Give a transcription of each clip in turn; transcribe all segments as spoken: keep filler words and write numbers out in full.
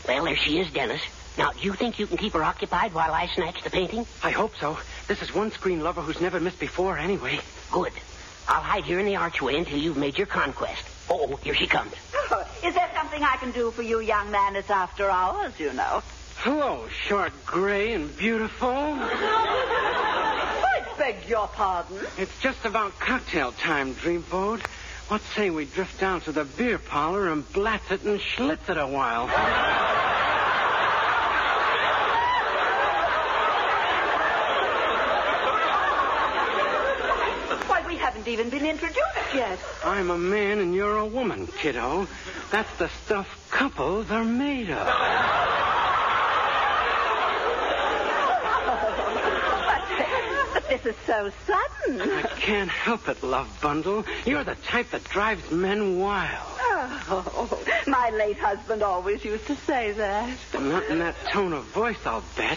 Well, there she is, Dennis. Now, do you think you can keep her occupied while I snatch the painting? I hope so. This is one screen lover who's never missed before anyway. Good. I'll hide here in the archway until you've made your conquest. Oh, here she comes. Oh, is there something I can do for you, young man? It's after hours, you know. Hello, short, gray, and beautiful. I beg your pardon. It's just about cocktail time, Dreamboat. What say we drift down to the beer parlor and blatz it and schlitz it a while? Why, we haven't even been introduced yet. I'm a man and you're a woman, kiddo. That's the stuff couples are made of. But this is so sudden. I can't help it, love bundle. You're the type that drives men wild. Oh, my late husband always used to say that. Not in that tone of voice, I'll bet.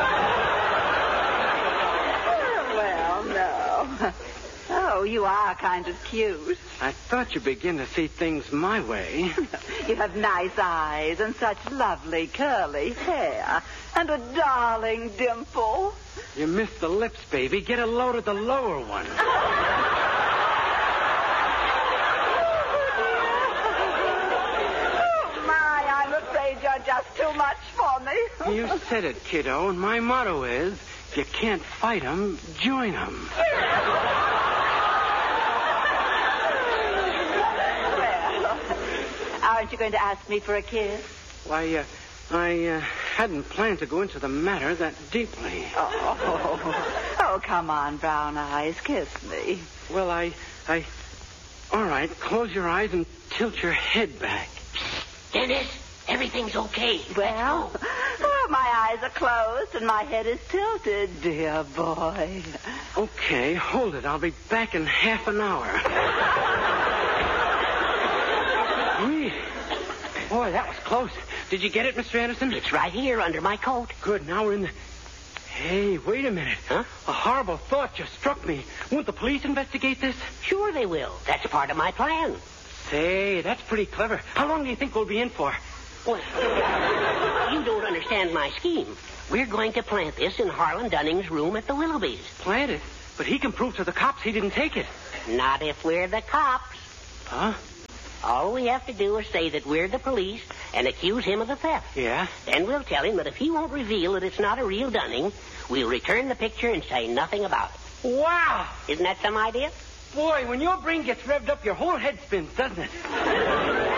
Well, no. Oh, you are kind of cute. I thought you'd begin to see things my way. You have nice eyes and such lovely curly hair and a darling dimple. You missed the lips, baby. Get a load of the lower one. Oh, my, I'm afraid you're just too much for me. You said it, kiddo, and my motto is, if you can't fight 'em, join 'em. Aren't you going to ask me for a kiss? Why, uh, I uh, hadn't planned to go into the matter that deeply. Oh, oh, come on, Brown Eyes. Kiss me. Well, I, I... All right, close your eyes and tilt your head back. Dennis, everything's okay. Well, oh, my eyes are closed and my head is tilted, dear boy. Okay, hold it. I'll be back in half an hour. Wee. Boy, that was close. Did you get it, Mister Anderson? It's right here under my coat. Good. Now we're in the... Hey, wait a minute. Huh? A horrible thought just struck me. Won't the police investigate this? Sure they will. That's part of my plan. Say, that's pretty clever. How long do you think we'll be in for? Well, you don't understand my scheme. We're going to plant this in Harlan Dunning's room at the Willoughbys. Plant it? But he can prove to the cops he didn't take it. Not if we're the cops. Huh? All we have to do is say that we're the police and accuse him of the theft. Yeah? Then we'll tell him that if he won't reveal that it's not a real Dunning, we'll return the picture and say nothing about it. Wow! Isn't that some idea? Boy, when your brain gets revved up, your whole head spins, doesn't it?